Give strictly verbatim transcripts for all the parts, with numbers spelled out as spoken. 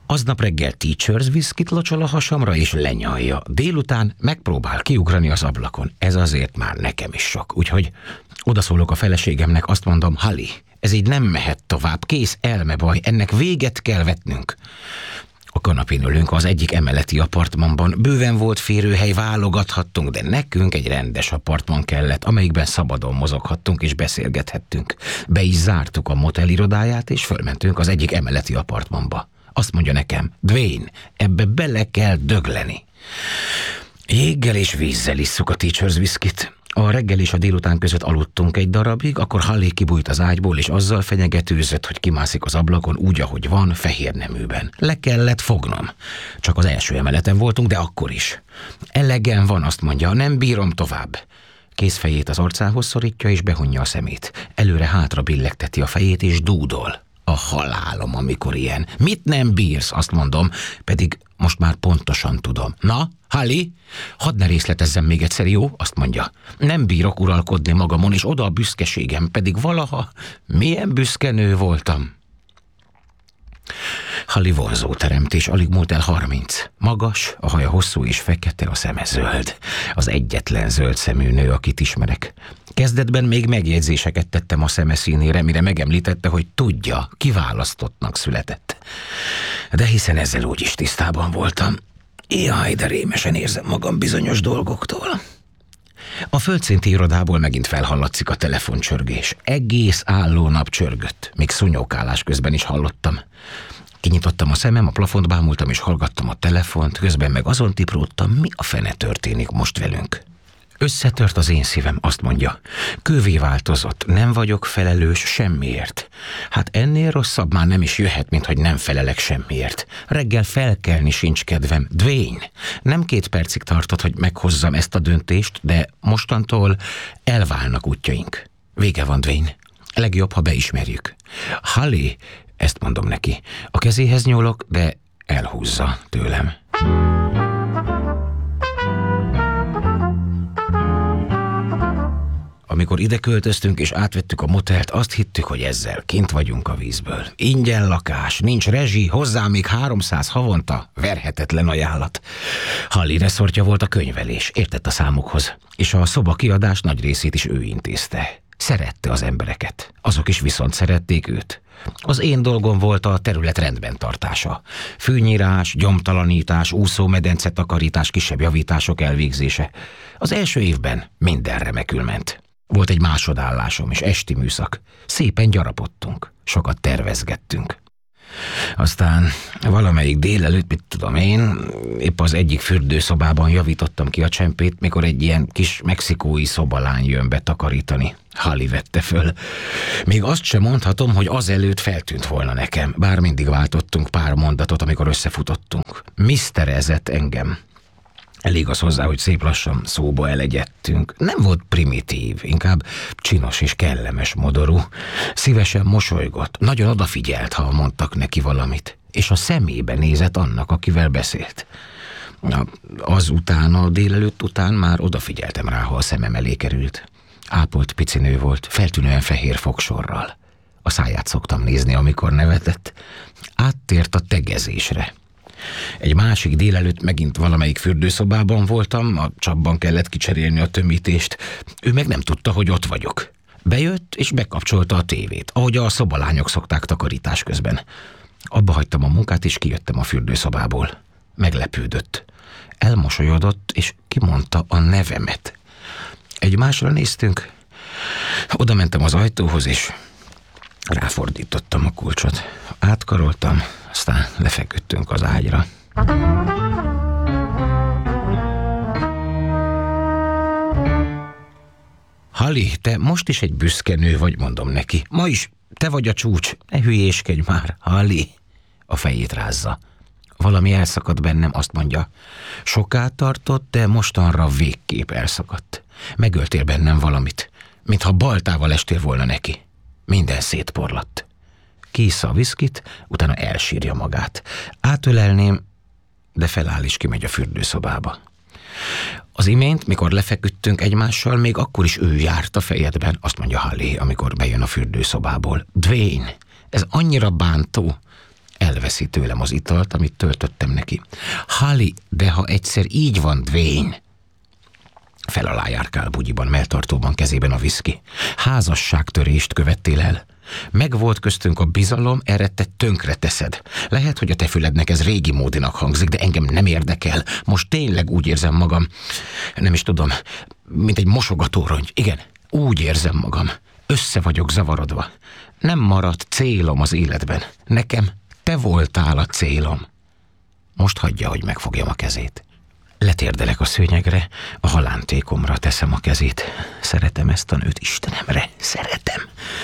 Aznap reggel Teacher's Whiskit locsol a hasamra és lenyalja. Délután megpróbál kiugrani az ablakon. Ez azért már nekem is sok. Úgyhogy odaszólok a feleségemnek, azt mondom, Holly, ez így nem mehet tovább, kész elmebaj, ennek véget kell vetnünk. A kanapén ülünk az egyik emeleti apartmanban, bőven volt férőhely, válogathattunk, de nekünk egy rendes apartman kellett, amelyikben szabadon mozoghattunk és beszélgethettünk. Be is zártuk a motel irodáját, és fölmentünk az egyik emeleti apartmanba. Azt mondja nekem, Dwayne, ebbe bele kell dögleni. Jéggel és vízzel isszuk a Teacher's Whiskit. A reggel és a délután között aludtunk egy darabig, akkor Holly kibújt az ágyból, és azzal fenyegetőzött, hogy kimászik az ablakon úgy, ahogy van, fehér neműben. Le kellett fognom. Csak az első emeleten voltunk, de akkor is. Elegem van, azt mondja, nem bírom tovább. Kézfejét az arcához szorítja, és behunja a szemét. Előre-hátra billegteti a fejét, és dúdol. A halálom, amikor ilyen. Mit nem bírsz, azt mondom, pedig most már pontosan tudom. Na, Holly, hadd ne részletezzem még egyszer, jó? Azt mondja. Nem bírok uralkodni magamon, és oda a büszkeségem, pedig valaha milyen büszke nő voltam. Holly vonzó teremtés, alig múlt el harminc. Magas, a haja hosszú és fekete, a szeme zöld. Az egyetlen zöld szemű nő, akit ismerek. Kezdetben még megjegyzéseket tettem a szeme színére, mire megemlítette, hogy tudja, kiválasztottnak született. De hiszen ezzel úgyis tisztában voltam. Jaj, de rémesen érzem magam bizonyos dolgoktól. A földszinti irodából megint felhallatszik a telefoncsörgés. Egész álló nap csörgött, még szúnyókálás közben is hallottam. Kinyitottam a szemem, a plafont bámultam és hallgattam a telefont, közben meg azon tipródtam, mi a fene történik most velünk. Összetört az én szívem, azt mondja. Kővé változott, nem vagyok felelős semmiért. Hát ennél rosszabb már nem is jöhet, mint hogy nem felelek semmiért. Reggel felkelni sincs kedvem. Dwayne, nem két percig tartott, hogy meghozzam ezt a döntést, de mostantól elválnak útjaink. Vége van, Dwayne. Legjobb, ha beismerjük. Holly, ezt mondom neki. A kezéhez nyúlok, de elhúzza tőlem. Amikor ide költöztünk és átvettük a motelt, azt hittük, hogy ezzel kint vagyunk a vízből. Ingyen lakás, nincs rezsi, hozzá még háromszáz havonta, verhetetlen ajánlat. Holly reszortja volt a könyvelés, értett a számokhoz, és a szoba kiadás nagy részét is ő intézte. Szerette az embereket, azok is viszont szerették őt. Az én dolgom volt a terület rendben tartása. Fűnyírás, gyomtalanítás, úszómedence takarítás, kisebb javítások elvégzése. Az első évben minden remekül ment. Volt egy másodállásom és esti műszak. Szépen gyarapodtunk, sokat tervezgettünk. Aztán valamelyik délelőtt, mit tudom én, épp az egyik fürdőszobában javítottam ki a csempét, mikor egy ilyen kis mexikói szobalány jön be takarítani. Holly vette föl. Még azt sem mondhatom, hogy azelőtt feltűnt volna nekem, bár mindig váltottunk pár mondatot, amikor összefutottunk. miszterezett engem. Elég az hozzá, hogy szép lassan szóba elegyedtünk. Nem volt primitív, inkább csinos és kellemes modorú. Szívesen mosolygott, nagyon odafigyelt, ha mondtak neki valamit, és a szemébe nézett annak, akivel beszélt. Azután, a délelőtt után már odafigyeltem rá, ha a szemem elé került. Ápolt picinő volt, feltűnően fehér fogsorral. A száját szoktam nézni, amikor nevetett. Áttért a tegezésre. Egy másik délelőtt megint valamelyik fürdőszobában voltam, a csapban kellett kicserélni a tömítést. Ő meg nem tudta, hogy ott vagyok. Bejött és bekapcsolta a tévét, ahogy a szobalányok szokták takarítás közben. Abba hagytam a munkát, és kijöttem a fürdőszobából. Meglepődött. Elmosolyodott, és kimondta a nevemet. Egymásra néztünk. Oda mentem az ajtóhoz, és ráfordítottam a kulcsot. Átkaroltam, aztán lefeküdtünk az ágyra. Holly, te most is egy büszke nő vagy, mondom neki. Ma is te vagy a csúcs. Ne hülyéskedj már, Holly. A fejét rázza. Valami elszakadt bennem, azt mondja. Soká tartott, de mostanra végképp elszakadt. Megöltél bennem valamit, mintha baltával estél volna neki. Minden szétporlatt. Kiissza a viszkit, utána elsírja magát. Átölelném, de feláll és kimegy a fürdőszobába. Az imént, mikor lefeküdtünk egymással, még akkor is ő járt a fejedben, azt mondja Holly, amikor bejön a fürdőszobából. Dwayne, ez annyira bántó. Elveszi tőlem az italt, amit töltöttem neki. Holly, de ha egyszer így van, Dwayne. Fel alá járkál bugyiban, melltartóban, kezében a viszki. Házasságtörést követtél el. Megvolt köztünk a bizalom, erre te tönkre teszed. Lehet, hogy a te fülednek ez régi módinak hangzik, de engem nem érdekel. Most tényleg úgy érzem magam, nem is tudom, mint egy mosogatórongy. Igen, úgy érzem magam. Össze vagyok zavarodva. Nem maradt célom az életben. Nekem te voltál a célom. Most hagyja, hogy megfogjam a kezét. Letérdelek a szőnyegre, a halántékomra teszem a kezét. Szeretem ezt a nőt, Istenemre, szeretem.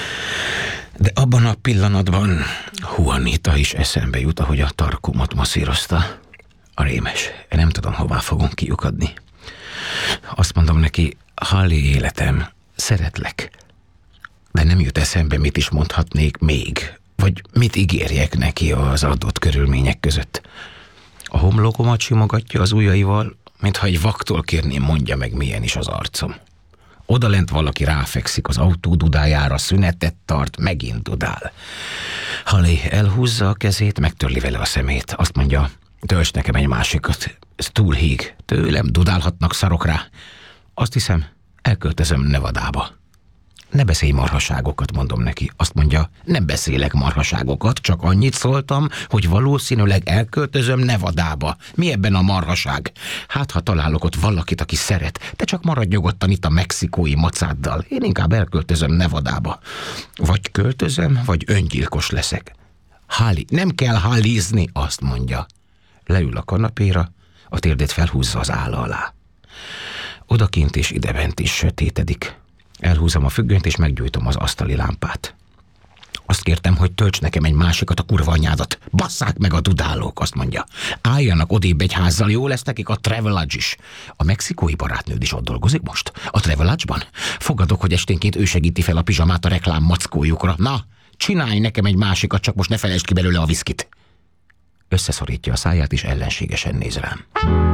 De abban a pillanatban Juanita is eszembe jut, ahogy a tarkomat masszírozta. A rémes, nem tudom, hová fogunk kiukadni. Azt mondom neki, Holly életem, szeretlek. De nem jut eszembe, mit is mondhatnék még, vagy mit ígérjek neki az adott körülmények között. A homlokomat simogatja az ujjaival, mintha egy vaktól kérném, mondja meg, milyen is az arcom. Odalent valaki ráfekszik az autó dudájára, szünetet tart, megint dudál. Holly elhúzza a kezét, megtörli vele a szemét. Azt mondja, tölts nekem egy másikat. Ez túl híg. Tőlem dudálhatnak, szarok rá. Azt hiszem, elköltözöm Nevadába. Ne beszélj marhaságokat, mondom neki. Azt mondja, nem beszélek marhaságokat, csak annyit szóltam, hogy valószínűleg elköltözöm Nevadába. Mi ebben a marhaság? Hát, ha találok ott valakit, aki szeret, te csak maradj nyugodtan itt a mexikói macáddal. Én inkább elköltözöm Nevadába. Vagy költözöm, vagy öngyilkos leszek. Holly, nem kell hallizni, azt mondja. Leül a kanapéra, a térdét felhúzza az álla alá. Odakint és idebent is sötétedik. Elhúzom a függönyt, és meggyújtom az asztali lámpát. Azt kértem, hogy tölts nekem egy másikat, a kurva anyádat. Basszák meg a dudálók, azt mondja. Álljanak odébb egy házzal, jó lesz nekik a Travelodge is. A mexikói barátnőd is ott dolgozik most? A Travelodge-ban? Fogadok, hogy esténként ő segíti fel a pizsamát a reklám mackójukra. Na, csinálj nekem egy másikat, csak most ne felejtsd ki belőle a viszkit. Összeszorítja a száját, és ellenségesen néz rám.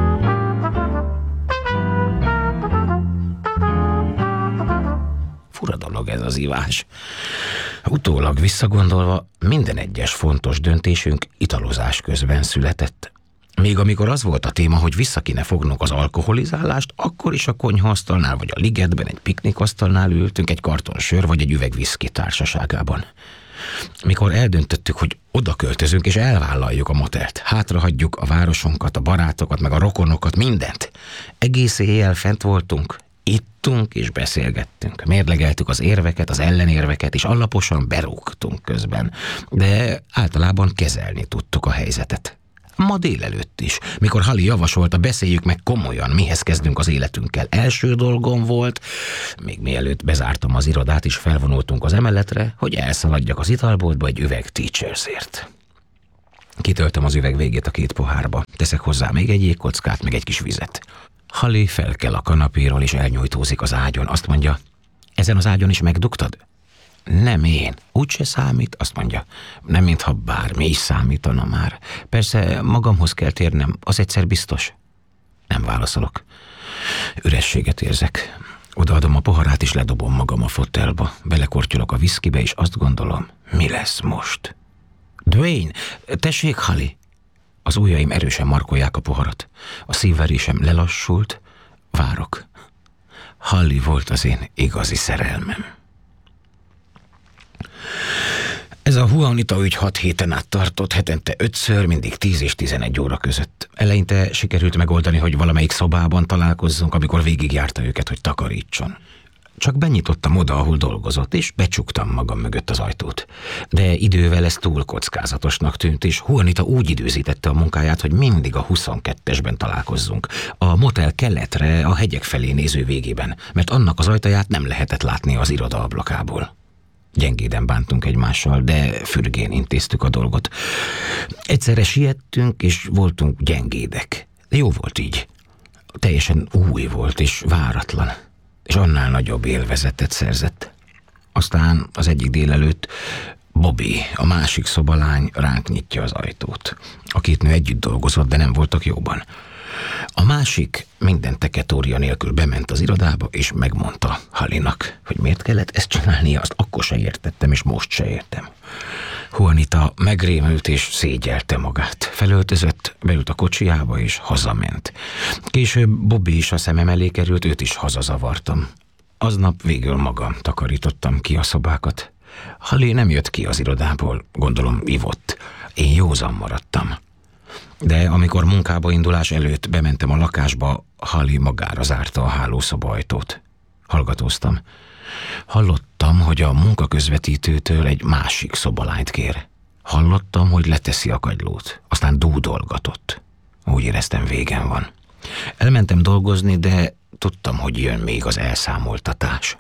Fura dolog ez az ivás. Utólag visszagondolva, minden egyes fontos döntésünk italozás közben született. Még amikor az volt a téma, hogy vissza kéne fognunk az alkoholizálást, akkor is a konyhaasztalnál vagy a ligetben egy piknikasztalnál ültünk egy karton sör vagy egy üveg viszki társaságában. Mikor eldöntöttük, hogy oda költözünk és elvállaljuk a motelt, hátrahagyjuk a városunkat, a barátokat, meg a rokonokat, mindent. Egész éjjel fent voltunk, ittunk és beszélgettünk. Mérlegeltük az érveket, az ellenérveket, és alaposan berúgtunk közben. De általában kezelni tudtuk a helyzetet. Ma délelőtt is, mikor Holly javasolta, beszéljük meg komolyan, mihez kezdünk az életünkkel. Első dolgom volt, még mielőtt bezártam az irodát, és felvonultunk az emeletre, hogy elszaladjak az italboltba egy üveg Teachersért. Kitöltöm az üveg végét a két pohárba, teszek hozzá még egy jégkockát, meg egy kis vizet. Holly felkel a kanapéról, és elnyújtózik az ágyon. Azt mondja, ezen az ágyon is megdugtad? Nem én. Úgyse számít, azt mondja. Nem mintha bármi is számítana már. Persze magamhoz kell térnem, az egyszer biztos. Nem válaszolok. Ürességet érzek. Odaadom a poharát, és ledobom magam a fotelba. Belekortyolok a viszkibe, és azt gondolom, mi lesz most? Dwayne, tessék, Holly! Az ujjaim erősen markolják a poharat. A szívverésem lelassult. Várok. Holly volt az én igazi szerelmem. Ez a Juanita ügy hat héten át tartott, hetente ötször, mindig tíz és tizenegy óra között. Eleinte sikerült megoldani, hogy valamelyik szobában találkozzunk, amikor végigjárta őket, hogy takarítson. Csak benyitottam oda, ahol dolgozott, és becsuktam magam mögött az ajtót. De idővel ez túl kockázatosnak tűnt, és Juanita úgy időzítette a munkáját, hogy mindig a huszonkettesben találkozzunk. A motel keletre, a hegyek felé néző végében, mert annak az ajtaját nem lehetett látni az iroda ablakából. Gyengéden bántunk egymással, de fürgén intéztük a dolgot. Egyszerre siettünk, és voltunk gyengédek. De jó volt így. Teljesen új volt, és váratlan. És annál nagyobb élvezetet szerzett. Aztán az egyik délelőtt Bobby, a másik szobalány ránk nyitja az ajtót. A két nő együtt dolgozott, de nem voltak jóban. A másik minden teketória nélkül bement az irodába, és megmondta Hollynak, hogy miért kellett ezt csinálnia, azt akkor se értettem, és most se értem. Juanita megrémült és szégyelte magát. Felöltözött, beült a kocsijába és hazament. Később Bobby is a szemem elé került, őt is hazazavartam. Aznap végül magam takarítottam ki a szobákat. Hallie nem jött ki az irodából, gondolom ivott. Én józan maradtam. De amikor munkába indulás előtt bementem a lakásba, Hallie magára zárta a hálószoba ajtót. Hallgatóztam. Hallottam, hogy a munkaközvetítőtől egy másik szobalányt kér. Hallottam, hogy leteszi a kagylót, aztán dúdolgatott. Úgy éreztem, végem van. Elmentem dolgozni, de tudtam, hogy jön még az elszámoltatás.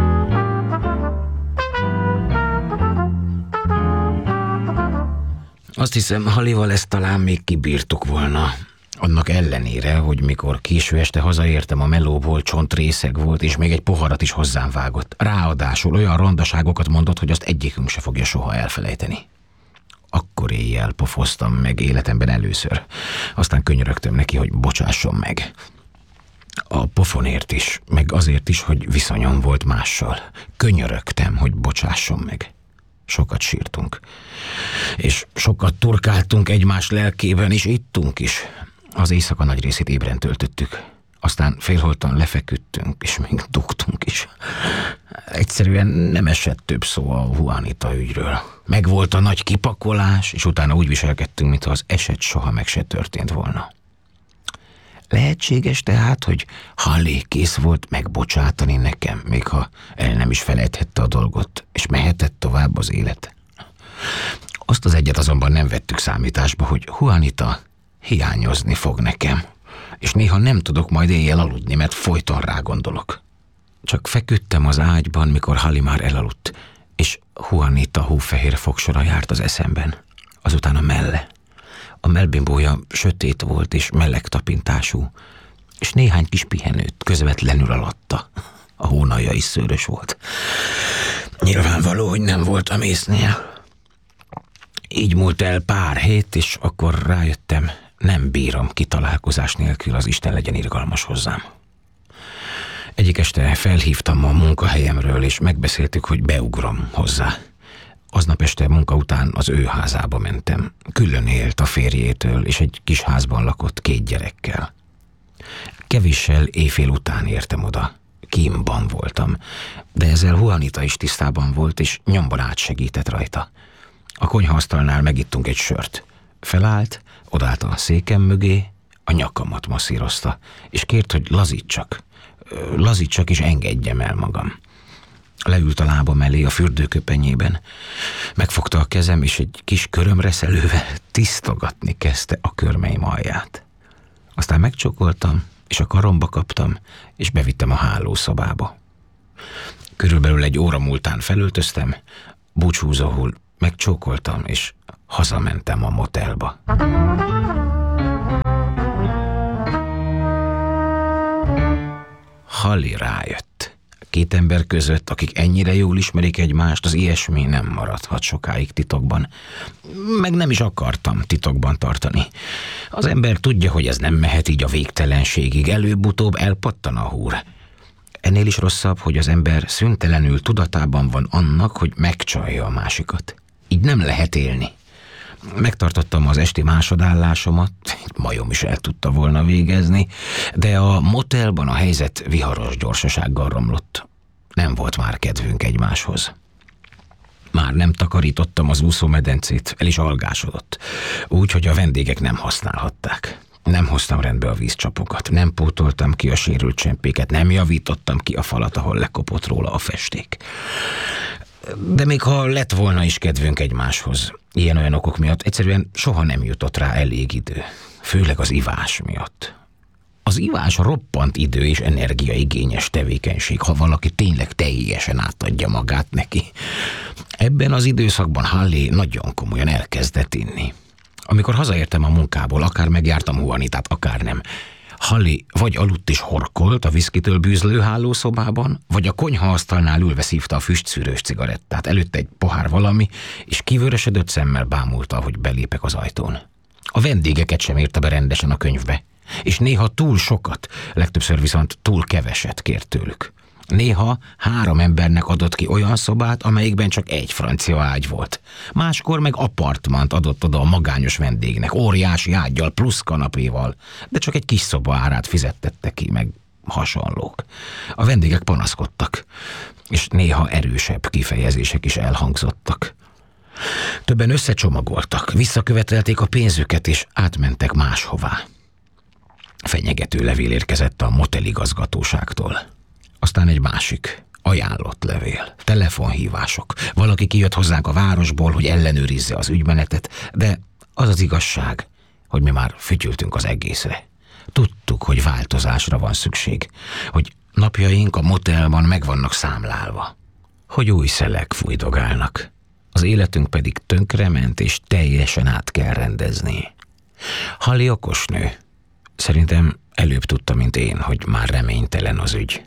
Azt hiszem, Hallival ezt talán még kibírtuk volna. Annak ellenére, hogy mikor késő este hazaértem a melóból, csontrészeg volt, és még egy poharat is hozzám vágott. Ráadásul olyan rondaságokat mondott, hogy azt egyikünk se fogja soha elfelejteni. Akkor éjjel pofoztam meg életemben először. Aztán könyörögtem neki, hogy bocsásson meg. A pofonért is, meg azért is, hogy viszonyom volt mással. Könyörögtem, hogy bocsásson meg. Sokat sírtunk. És sokat turkáltunk egymás lelkében, és ittunk is. Az éjszaka nagy részét ébren töltöttük. Aztán félholtan lefeküdtünk, és még dugtunk is. Egyszerűen nem esett több szó a Juanita ügyről. Megvolt a nagy kipakolás, és utána úgy viselkedtünk, mintha az eset soha meg se történt volna. Lehetséges tehát, hogy Hallie kész volt megbocsátani nekem, még ha el nem is felejthette a dolgot, és mehetett tovább az élet. Azt az egyet azonban nem vettük számításba, hogy Juanita hiányozni fog nekem, és néha nem tudok majd éjjel aludni, mert folyton rá gondolok. Csak feküdtem az ágyban, mikor Hallie már elaludt, és Juanita hófehér fogsora járt az eszemben. Azután a melle. A mellbimbója sötét volt és meleg tapintású, és néhány kis pihenőt közvetlenül alatta. A hónalja is szőrös volt. Nyilvánvaló, hogy nem voltam észnél. Így múlt el pár hét, és akkor rájöttem, nem bírom kitalálkozás nélkül, az Isten legyen irgalmas hozzám. Egyik este felhívtam a munkahelyemről, és megbeszéltük, hogy beugrom hozzá. Aznap este munka után az ő házába mentem. Külön élt a férjétől, és egy kis házban lakott két gyerekkel. Kevéssel éjfél után értem oda. Kínban voltam, de ezzel Juanita is tisztában volt, és nyomban átsegített rajta. A konyhaasztalnál megittunk egy sört. Felállt, odállt a székem mögé, a nyakamat masszírozta, és kért, hogy lazítsak. Lazítsak, és engedjem el magam. Leült a lábam elé a fürdőköpenyében, megfogta a kezem, és egy kis körömreszelővel tisztogatni kezdte a körmeim alját. Aztán megcsókoltam, és a karomba kaptam, és bevittem a hálószobába. Körülbelül egy óra múltán felöltöztem, búcsúzóul megcsókoltam, és hazamentem a motelba. Hallie rájött. Két ember között, akik ennyire jól ismerik egymást, az ilyesmi nem maradhat sokáig titokban. Meg nem is akartam titokban tartani. Az ember tudja, hogy ez nem mehet így a végtelenségig, előbb-utóbb elpattan a húr. Ennél is rosszabb, hogy az ember szüntelenül tudatában van annak, hogy megcsalja a másikat. Így nem lehet élni. Megtartottam az esti másodállásomat, majom is el tudta volna végezni, de a motelban a helyzet viharos gyorsasággal romlott. Nem volt már kedvünk egymáshoz. Már nem takarítottam az úszómedencét, el is algásodott, úgy, hogy a vendégek nem használhatták. Nem hoztam rendbe a vízcsapokat, nem pótoltam ki a sérült csempéket, nem javítottam ki a falat, ahol lekopott róla a festék. De még ha lett volna is kedvünk egymáshoz, ilyen-olyan okok miatt egyszerűen soha nem jutott rá elég idő, főleg az ivás miatt. Az ivás roppant idő és energiaigényes tevékenység, ha valaki tényleg teljesen átadja magát neki. Ebben az időszakban Hallie nagyon komolyan elkezdett inni. Amikor hazaértem a munkából, akár megjártam Juanitát, akár nem, Hallie vagy aludt és horkolt a viszkitől bűzlő hálószobában, vagy a konyhaasztalnál ülve szívta a füstszűrős cigarettát, előtte egy pohár valami, és kivörösödött szemmel bámulta, hogy belépek az ajtón. A vendégeket sem írta be rendesen a könyvbe, és néha túl sokat, legtöbbször viszont túl keveset kért tőlük. Néha három embernek adott ki olyan szobát, amelyikben csak egy francia ágy volt. Máskor meg apartmant adott oda a magányos vendégnek, óriási ággyal plusz kanapéval, de csak egy kis szoba árát fizettette ki, meg hasonlók. A vendégek panaszkodtak, és néha erősebb kifejezések is elhangzottak. Többen összecsomagoltak, visszakövetelték a pénzüket, és átmentek máshová. Fenyegető levél érkezett a moteligazgatóságtól. Aztán egy másik, ajánlott levél, telefonhívások. Valaki kijött hozzánk a városból, hogy ellenőrizze az ügymenetet, de az az igazság, hogy mi már fütyültünk az egészre. Tudtuk, hogy változásra van szükség, hogy napjaink a motelban meg vannak számlálva, hogy új szelek fújdogálnak, az életünk pedig tönkrement és teljesen át kell rendezni. Halli okos nő. Szerintem előbb tudta, mint én, hogy már reménytelen az ügy.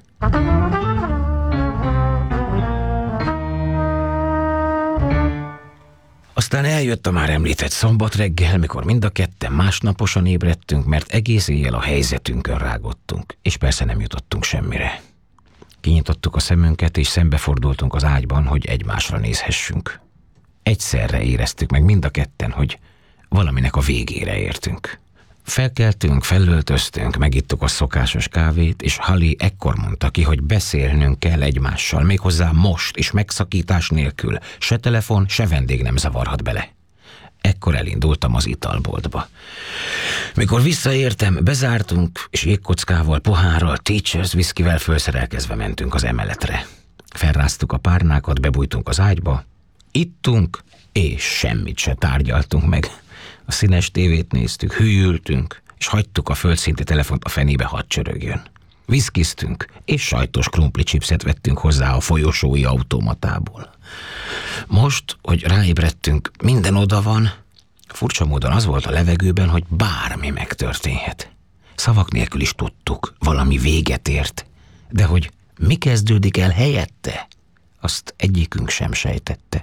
Aztán eljött a már említett szombat reggel, mikor mind a ketten másnaposan ébredtünk, mert egész éjjel a helyzetünkön rágottunk, és persze nem jutottunk semmire. Kinyitottuk a szemünket, és szembefordultunk az ágyban, hogy egymásra nézhessünk. Egyszerre éreztük meg mind a ketten, hogy valaminek a végére értünk. Felkeltünk, felöltöztünk, megittuk a szokásos kávét, és Halli ekkor mondta ki, hogy beszélnünk kell egymással, méghozzá most és megszakítás nélkül. Se telefon, se vendég nem zavarhat bele. Ekkor elindultam az italboltba. Mikor visszaértem, bezártunk, és jégkockával, pohárral, Teacher's whiskyvel fölszerelkezve mentünk az emeletre. Felráztuk a párnákat, bebújtunk az ágyba, ittunk, és semmit se tárgyaltunk meg. A színes tévét néztük, hűltünk, és hagytuk a földszinti telefont a fenébe, hadd csörögjön. Viszkiztünk, és sajtos krumpli chipset vettünk hozzá a folyosói automatából. Most, hogy ráébredtünk, minden oda van, furcsa módon az volt a levegőben, hogy bármi megtörténhet. Szavak nélkül is tudtuk, valami véget ért, de hogy mi kezdődik el helyette, azt egyikünk sem sejtette.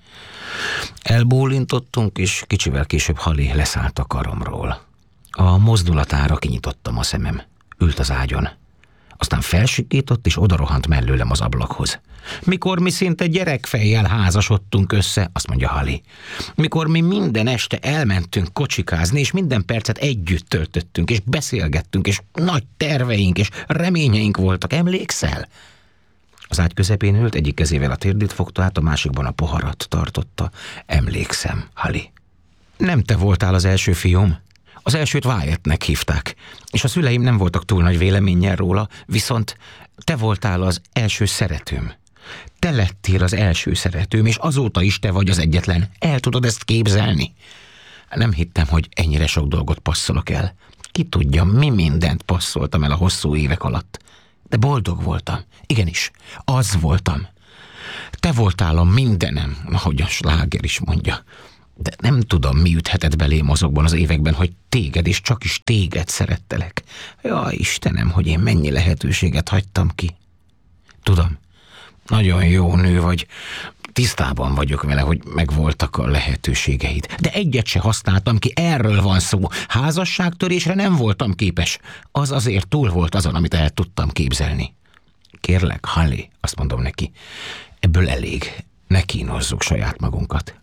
Elbólintottunk, és kicsivel később Halli leszállt a karomról. A mozdulatára kinyitottam a szemem. Ült az ágyon. Aztán felsikított, és odarohant mellőlem az ablakhoz. Mikor mi szinte gyerekfejjel házasodtunk össze, azt mondja Halli. Mikor mi minden este elmentünk kocsikázni, és minden percet együtt töltöttünk, és beszélgettünk, és nagy terveink, és reményeink voltak, emlékszel? Az ágy közepén ült, egyik kezével a térdét fogta át, a másikban a poharat tartotta. Emlékszem, Halli. Nem te voltál az első fiúm. Az elsőt Wyattnek hívták, és a szüleim nem voltak túl nagy véleménnyel róla, viszont te voltál az első szeretőm. Te lettél az első szeretőm, és azóta is te vagy az egyetlen. El tudod ezt képzelni? Nem hittem, hogy ennyire sok dolgot passzolok el. Ki tudja, mi mindent passzoltam el a hosszú évek alatt. De boldog voltam. Igenis, az voltam. Te voltál a mindenem, ahogy a sláger is mondja. De nem tudom, mi üthetett belém azokban az években, hogy téged és csak is téged szerettelek. Jaj, Istenem, hogy én mennyi lehetőséget hagytam ki. Tudom, nagyon jó nő vagy, tisztában vagyok vele, hogy megvoltak a lehetőségeid. De egyet se használtam ki, erről van szó. Házasságtörésre nem voltam képes. Az azért túl volt azon, amit el tudtam képzelni. Kérlek, Halli, azt mondom neki, ebből elég. Ne kínozzuk saját magunkat.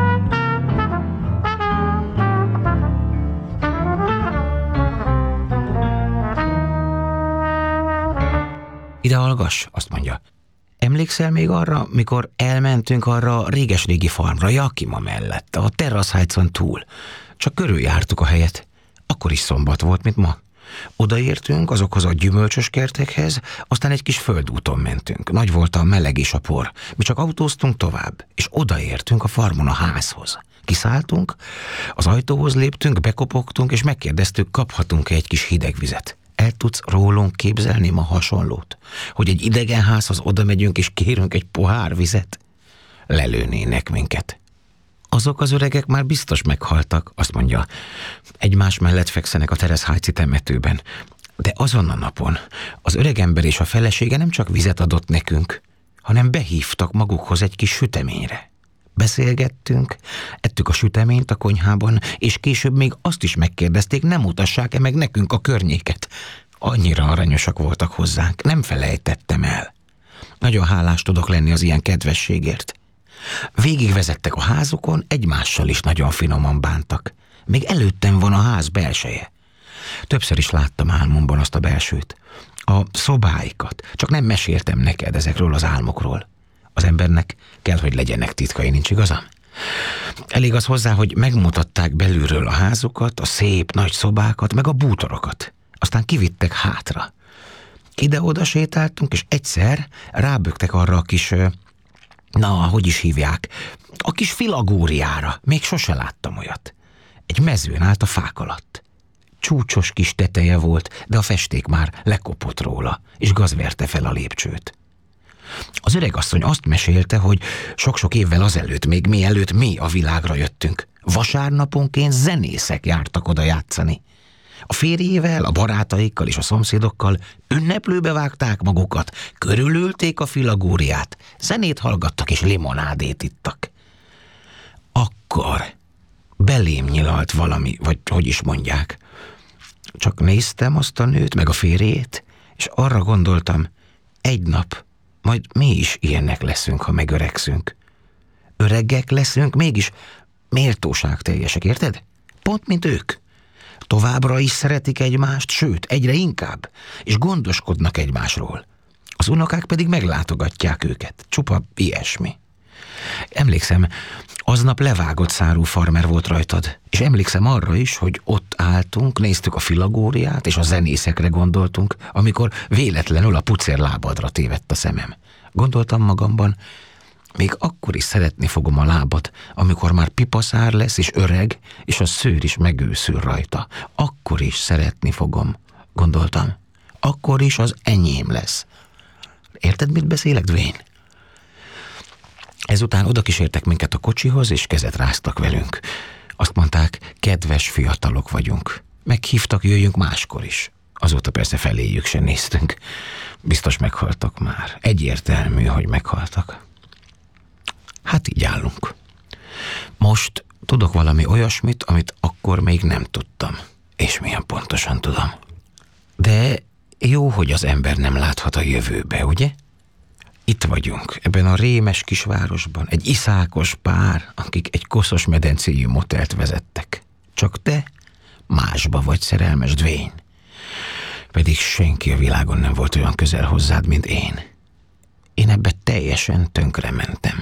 Ide hallgass, azt mondja. Emlékszel még arra, mikor elmentünk arra a réges-régi farmra, Yakima mellett, a Terrace Heights-on túl? Csak körüljártuk a helyet. Akkor is szombat volt, mint ma. Odaértünk azokhoz a gyümölcsös kertekhez, aztán egy kis földúton mentünk. Nagy volt a meleg és a por. Mi csak autóztunk tovább, és odaértünk a farmon a házhoz. Kiszálltunk, az ajtóhoz léptünk, bekopogtunk, és megkérdeztük, kaphatunk-e egy kis hideg vizet. El tudsz rólunk képzelni ma hasonlót? Hogy egy idegen házhoz oda megyünk, és kérünk egy pohár vizet? Lelőnének minket. Azok az öregek már biztos meghaltak, azt mondja. Egymás mellett fekszenek a Terrace Heights-i temetőben. De azon a napon az öregember és a felesége nem csak vizet adott nekünk, hanem behívtak magukhoz egy kis süteményre. Beszélgettünk, ettük a süteményt a konyhában, és később még azt is megkérdezték, nem mutassák-e meg nekünk a környéket. Annyira aranyosak voltak hozzánk, nem felejtettem el. Nagyon hálás tudok lenni az ilyen kedvességért. Végigvezettek a házukon, egymással is nagyon finoman bántak. Még előttem van a ház belseje. Többször is láttam álmomban azt a belsőt. A szobáikat. Csak nem meséltem neked ezekről az álmokról. Az embernek kell, hogy legyenek titkai, nincs igazam? Elég az hozzá, hogy megmutatták belülről a házukat, a szép nagy szobákat, meg a bútorokat. Aztán kivittek hátra. Ide-oda sétáltunk, és egyszer ráböktek arra a kis, na, hogy is hívják, a kis filagóriára. Még sose láttam olyat. Egy mezőn állt a fák alatt. Csúcsos kis teteje volt, de a festék már lekopott róla, és gaz verte fel a lépcsőt. Az öregasszony azt mesélte, hogy sok-sok évvel azelőtt, még mielőtt mi a világra jöttünk, vasárnaponként zenészek jártak oda játszani. A férjével, a barátaikkal és a szomszédokkal ünneplőbe vágták magukat, körülülték a filagóriát, zenét hallgattak és limonádét ittak. Akkor belém nyilalt valami, vagy hogy is mondják. Csak néztem azt a nőt, meg a férjét, és arra gondoltam, egy nap majd mi is ilyenek leszünk, ha megöregszünk. Öregek leszünk, mégis méltóságteljesek, érted? Pont, mint ők. Továbbra is szeretik egymást, sőt, egyre inkább, és gondoskodnak egymásról. Az unokák pedig meglátogatják őket. Csupa ilyesmi. Emlékszem, aznap levágott szárú farmer volt rajtad, és emlékszem arra is, hogy ott álltunk, néztük a filagóriát, és a zenészekre gondoltunk, amikor véletlenül a pucér lábadra tévedt a szemem. Gondoltam magamban, még akkor is szeretni fogom a lábad, amikor már pipaszár lesz, és öreg, és a szőr is megőszül rajta. Akkor is szeretni fogom, gondoltam. Akkor is az enyém lesz. Érted, mit beszélek, Dwayne? Ezután oda kísértek minket a kocsihoz, és kezet ráztak velünk. Azt mondták, kedves fiatalok vagyunk. Meghívtak, jöjjünk máskor is. Azóta persze feléjük se néztünk. Biztos meghaltak már. Egyértelmű, hogy meghaltak. Hát így állunk. Most tudok valami olyasmit, amit akkor még nem tudtam. És milyen pontosan tudom. De jó, hogy az ember nem láthat a jövőbe, ugye? Itt vagyunk, ebben a rémes kisvárosban, egy iszákos pár, akik egy koszos medencéjű motelt vezettek. Csak te másba vagy szerelmes, Dwayne. Pedig senki a világon nem volt olyan közel hozzád, mint én. Én ebbe teljesen tönkrementem.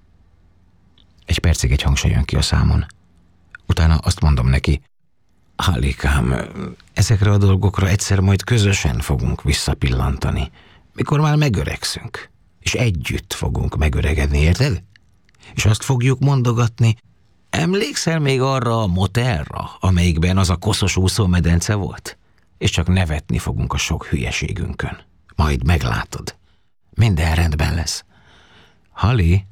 Egy percig egy hang se jön ki a számon. Utána azt mondom neki, Hallikám, ezekre a dolgokra egyszer majd közösen fogunk visszapillantani, mikor már megöregszünk, és együtt fogunk megöregedni, érted? És azt fogjuk mondogatni, emlékszel még arra a motelra, amelyikben az a koszos úszómedence volt? És csak nevetni fogunk a sok hülyeségünkön. Majd meglátod. Minden rendben lesz. Halli?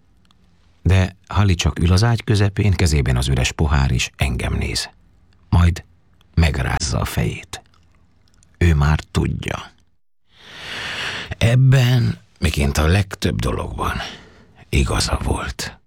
De Halli csak ül az ágy közepén, kezében az üres pohár is engem néz. Majd megrázza a fejét. Ő már tudja. Ebben, miként a legtöbb dologban igaza volt.